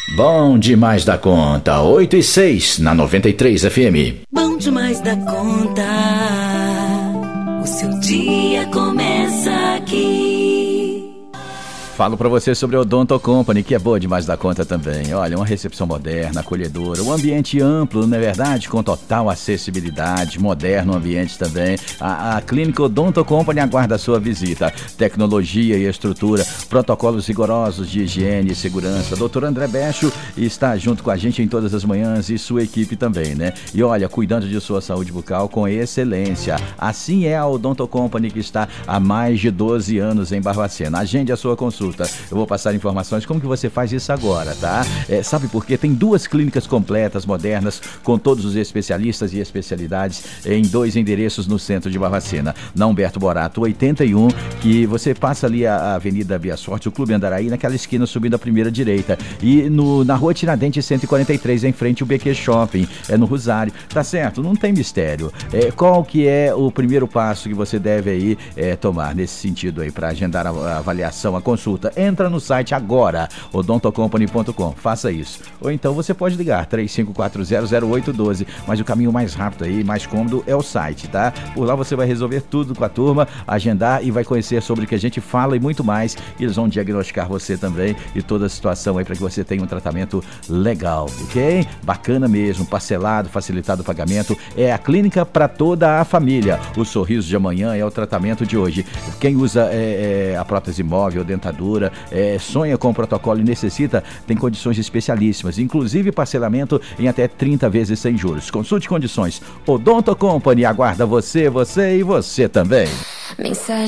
Bom demais da conta, 8:06 na 93 FM. Bom demais da conta, o seu dia começa aqui. Falo pra você sobre a Odonto Company, que é boa demais da conta também. Olha, uma recepção moderna, acolhedora, um ambiente amplo, não é verdade? Com total acessibilidade, moderno ambiente também. A clínica Odonto Company aguarda a sua visita. Tecnologia e estrutura, protocolos rigorosos de higiene e segurança. Dr. André Becho está junto com a gente em todas as manhãs e sua equipe também, né? E olha, cuidando de sua saúde bucal com excelência. Assim é a Odonto Company, que está há mais de 12 anos em Barbacena. Agende a sua consulta. Eu vou passar informações como que você faz isso agora, tá? Sabe por quê? Tem 2 clínicas completas, modernas, com todos os especialistas e especialidades em 2 endereços no centro de Barbacena. Na Humberto Borato 81, que você passa ali a Avenida Via Sorte, o Clube Andaraí, naquela esquina subindo a primeira direita. E na Rua Tiradentes 143, em frente ao BQ Shopping, no Rosário. Tá certo? Não tem mistério. Qual que é o primeiro passo que você deve aí tomar nesse sentido aí, para agendar a avaliação, a consulta? Entra no site agora, odontocompany.com, faça isso. Ou então você pode ligar 35400812, mas o caminho mais rápido aí, mais cômodo é o site, tá? Por lá você vai resolver tudo com a turma, agendar e vai conhecer sobre o que a gente fala e muito mais. Eles vão diagnosticar você também e toda a situação aí para que você tenha um tratamento legal, ok? Bacana mesmo, parcelado, facilitado o pagamento. É a clínica para toda a família. O sorriso de amanhã é o tratamento de hoje. Quem usa a prótese móvel, dentadura, sonha com o protocolo e necessita, tem condições especialíssimas, inclusive parcelamento em até 30 vezes sem juros. Consulte condições. Odonto Company aguarda você e você também. Mensagem